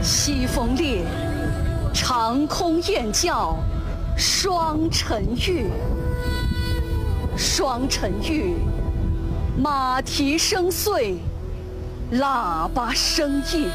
西风烈，长空雁叫双城月。双城月，马蹄声碎，喇叭声夜。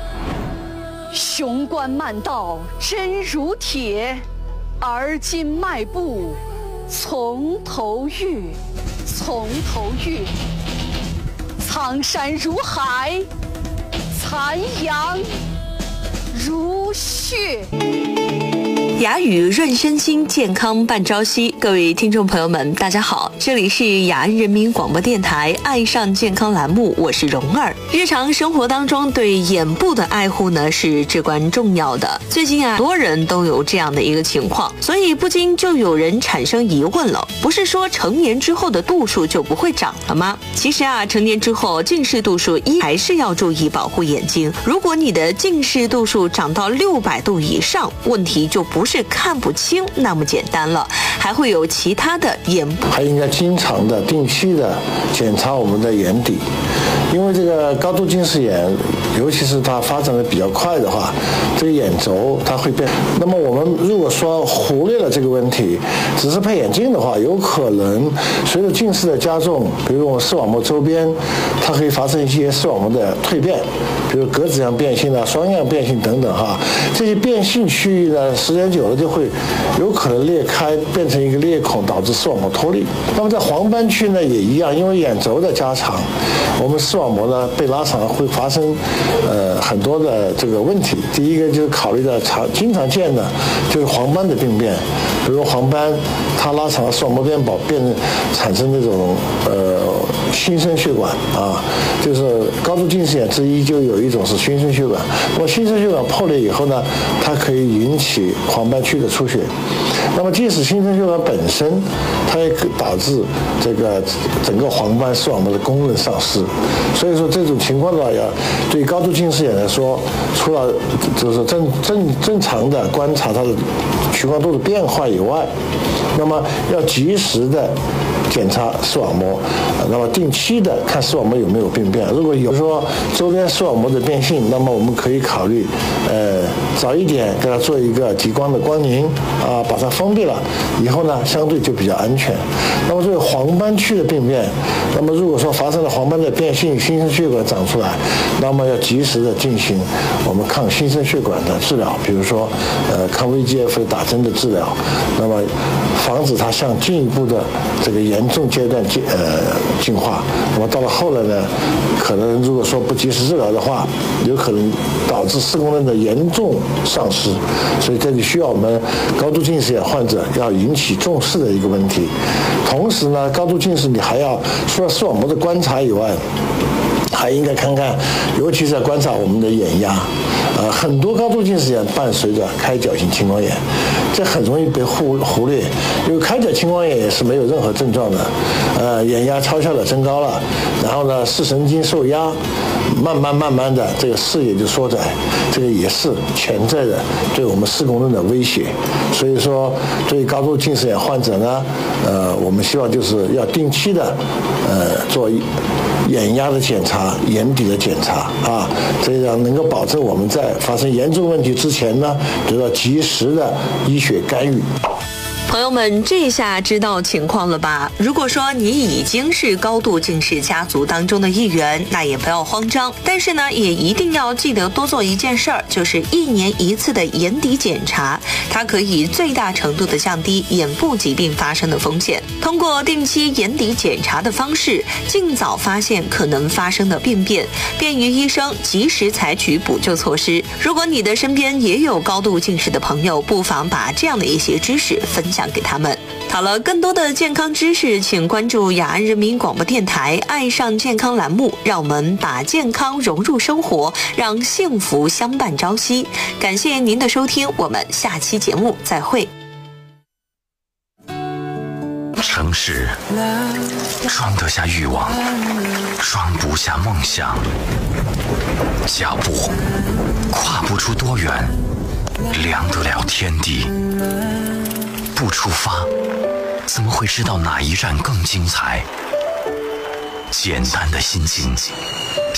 雄关漫道真如铁，而今迈步从头越，从头越。苍山如海，残阳如血。 雅语润身心，健康伴朝夕。各位听众朋友们，大家好，这里是雅安人民广播电台爱上健康栏目，我是蓉儿。日常生活当中对眼部的爱护呢是至关重要的。最近很多人都有这样的一个情况，所以不禁就有人产生疑问了，不是说成年之后的度数就不会长了吗？其实成年之后近视度数还是要注意保护眼睛。如果你的近视度数长到600度以上，问题就不是看不清那么简单了，还会有其他的眼部。 还应该经常的定期的检查我们的眼底，因为这个高度近视眼，尤其是它发展的比较快的话，这个眼轴它会变。那么我们如果说忽略了这个问题，只是配眼镜的话，有可能随着近视的加重，比如我们视网膜周边，它可以发生一些视网膜的蜕变，比如格子样变性双样变性等等这些变性区域呢，时间久了就会有可能裂开，变成一个裂孔，导致视网膜脱离。那么在黄斑区呢也一样，因为眼轴的加长，我们视网膜呢被拉长会发生很多的这个问题。第一个就是考虑到经常见的就是黄斑的病变，比如黄斑它拉长了视网膜边保，产生这种新生血管就是高度近视眼之一，就有一种是新生血管。那么新生血管破裂以后呢，它可以引起黄斑区的出血。那么即使新生血管本身，它也可导致这个整个黄斑视网膜的功能丧失。所以说这种情况的话，要对高度近视眼来说，除了就是正常的观察它的屈光度的变化以外，那么要及时的检查视网膜，那么定期的看视网膜有没有病变。如果有说周边视网膜的变性，那么我们可以考虑早一点给它做一个激光的光凝把它封闭了以后呢，相对就比较安全。那么这个黄斑区的病变，那么如果说发生了黄斑的变性，新生血管长出来，那么要及时的进行我们抗新生血管的治疗，比如说抗 VEGF 打针的治疗，那么防止它向进一步的这个严重阶段进化。那么到了后来呢，可能如果说不及时治疗的话，有可能导致视功能的严重丧失。所以这里需要我们高度近视眼患者要引起重视的一个问题。同时呢，高度近视你还要除了视网膜的观察以外，还应该看看，尤其是要观察我们的眼压。很多高度近视眼伴随着开角性青光眼，这很容易被忽略。因为开角青光眼也是没有任何症状的，眼压超效的增高了，然后呢视神经受压，慢慢的这个视野就缩窄，这个也是潜在的对我们视功能的威胁。所以说，对高度近视眼患者呢，我们希望就是要定期的做眼压的检查、眼底的检查这样能够保证我们在发生严重问题之前呢，得到及时的医学干预。 朋友们，这下知道情况了吧？如果说你已经是高度近视家族当中的一员，那也不要慌张。但是呢，也一定要记得多做一件事儿，就是1年1次的眼底检查，它可以最大程度的降低眼部疾病发生的风险。通过定期眼底检查的方式，尽早发现可能发生的病变，便于医生及时采取补救措施。如果你的身边也有高度近视的朋友，不妨把这样的一些知识分享给他们。好了，更多的健康知识，请关注雅安人民广播电台爱上健康栏目，让我们把健康融入生活，让幸福相伴朝夕。感谢您的收听，我们下期节目再会。 城市装得下欲望，装不下梦想，脚步跨不出多远，量得了天地。不出发，怎么会知道哪一站更精彩？简单的心情，